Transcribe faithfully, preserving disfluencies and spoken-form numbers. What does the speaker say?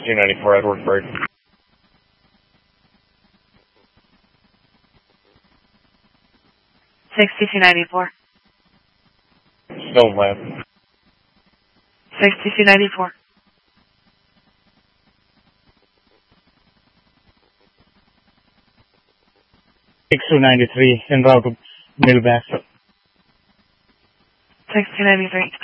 sixty-two ninety-four Edwardsburg. sixty-two ninety-four. Stoneland. sixty-two ninety-four. sixty-two ninety-three en route to Millbank. sixty-two ninety-three.